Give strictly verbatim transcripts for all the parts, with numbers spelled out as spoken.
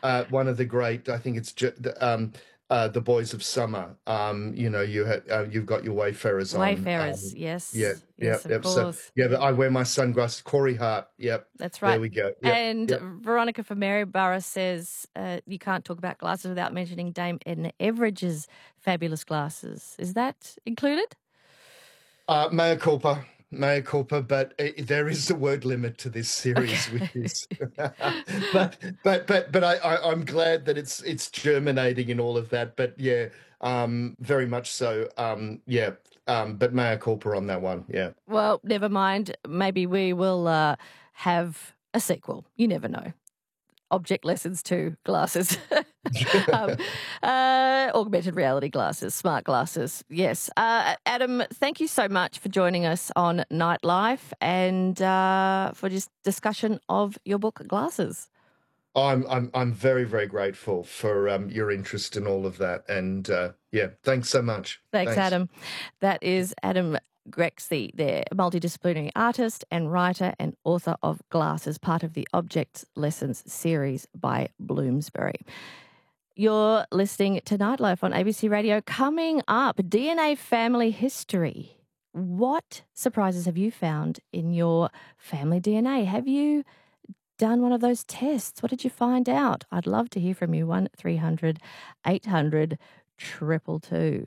uh, one of the great, I think it's ju- the, um, uh, the Boys of Summer. Um, you know, you ha- uh, you've got your Wayfarers on. Wayfarers, Um, yeah, yes, yeah, yes, of yep. So course. yeah, but I wear my sunglasses. Corey Hart. Yep, That's there right. we go. Yep, And yep. Veronica from Maryborough says uh, you can't talk about glasses without mentioning Dame Edna Everidge's fabulous glasses. Is that included? Uh, mea culpa, mea culpa, but uh, there is a word limit to this series, Okay. which is, but but but but I, I I'm glad that it's it's germinating in all of that. But yeah, um, very much so. Um, yeah, um, but mea culpa on that one. Yeah. Well, never mind. Maybe we will uh, have a sequel. You never know. Object lessons to glasses. um, uh, augmented reality glasses, smart glasses. Yes. Uh, Adam, thank you so much for joining us on Nightlife and uh, for this discussion of your book, Glasses. I'm I'm I'm very very grateful for um, your interest in all of that, and uh, yeah, thanks so much. Thanks, Thanks. Adam. That is Adam Grexey there, a multidisciplinary artist and writer and author of Glasses, part of the Object Lessons series by Bloomsbury. You're listening to Nightlife on A B C Radio. Coming up, D N A family history. What surprises have you found in your family D N A? Have you done one of those tests? What did you find out? I'd love to hear from you. one three hundred eight hundred two two two.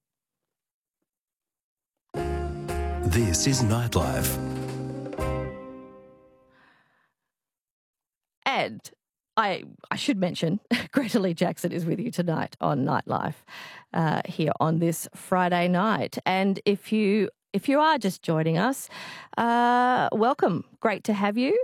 This is Nightlife. And I I should mention, Greta Lee Jackson is with you tonight on Nightlife uh, here on this Friday night. And if you if you are just joining us, uh, welcome. Great to have you.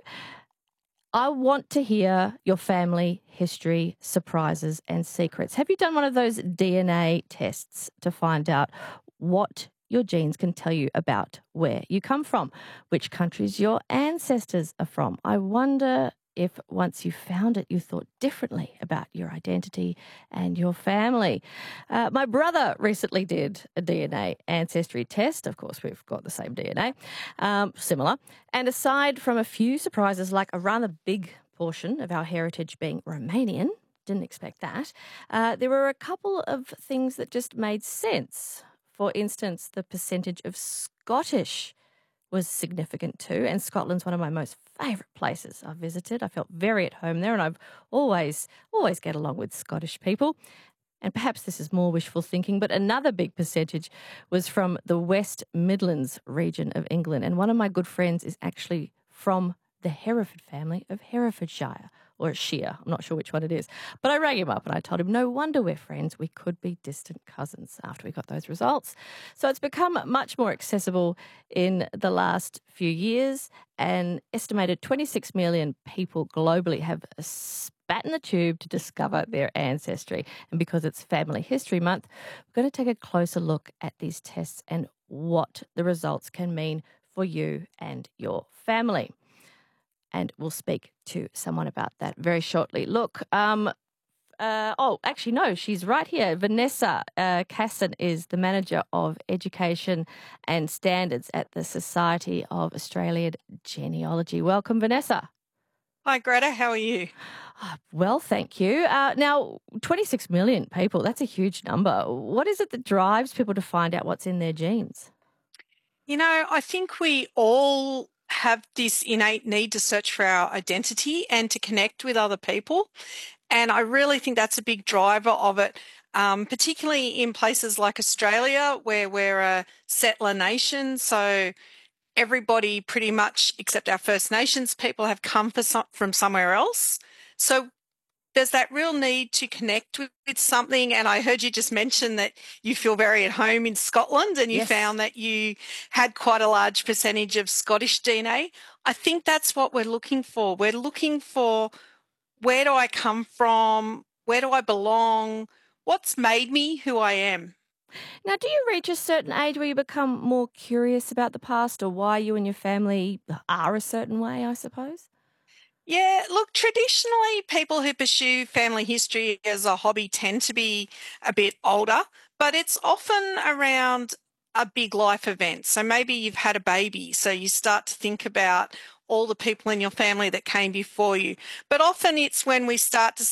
I want to hear your family history, surprises, and secrets. Have you done one of those D N A tests to find out what your genes can tell you about where you come from, which countries your ancestors are from? I wonder if once you found it, you thought differently about your identity and your family. Uh, my brother recently did a D N A ancestry test. Of course, we've got the same D N A, um, similar. And aside from a few surprises, like a rather big portion of our heritage being Romanian, didn't expect that, uh, there were a couple of things that just made sense. For instance, the percentage of Scottish was significant too, and Scotland's one of my most favourite places I've visited. I felt very at home there, and I've always, always get along with Scottish people. And perhaps this is more wishful thinking, but another big percentage was from the West Midlands region of England. And one of my good friends is actually from the Hereford family of Herefordshire, or Shire. I'm not sure which one it is. But I rang him up and I told him, no wonder we're friends. We could be distant cousins after we got those results. So it's become much more accessible in the last few years. An estimated twenty-six million people globally have spat in the tube to discover their ancestry. And because it's Family History Month, we're going to take a closer look at these tests and what the results can mean for you and your family. And we'll speak to someone about that very shortly. Look, um, uh, oh, actually, no, she's right here. Vanessa uh, Casson is the Manager of Education and Standards at the Society of Australian Genealogy. Welcome, Vanessa. Hi, Greta. How are you? Oh, well, thank you. Uh, now, twenty-six million people, that's a huge number. What is it that drives people to find out what's in their genes? You know, I think we all have this innate need to search for our identity and to connect with other people. And I really think that's a big driver of it, um, particularly in places like Australia, where we're a settler nation. So everybody pretty much, except our First Nations people, have come for some, from somewhere else. So there's that real need to connect with, with something. And I heard you just mention that you feel very at home in Scotland and you Yes. found that you had quite a large percentage of Scottish D N A. I think that's what we're looking for. We're looking for, where do I come from? Where do I belong? What's made me who I am? Now, do you reach a certain age where you become more curious about the past or why you and your family are a certain way, I suppose? Yeah, look, traditionally people who pursue family history as a hobby tend to be a bit older, but it's often around a big life event. So maybe you've had a baby, so you start to think about all the people in your family that came before you. But often it's when we start to